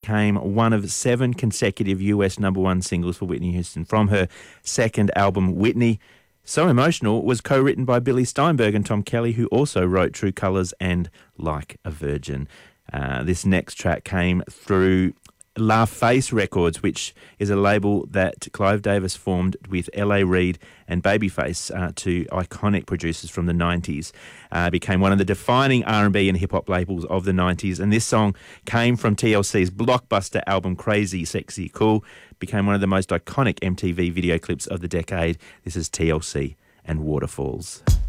became one of 7 consecutive US #1 singles for Whitney Houston from her second album, Whitney. So Emotional was co-written by Billy Steinberg and Tom Kelly, who also wrote True Colours and Like a Virgin. This next track came through La Face Records, which is a label that Clive Davis formed with L.A. Reid and Babyface, two iconic producers from the 90s. Became one of the defining R&B and hip-hop labels of the 90s, and this song came from TLC's blockbuster album Crazy, Sexy, Cool. Became one of the most iconic MTV video clips of the decade. This is TLC and Waterfalls.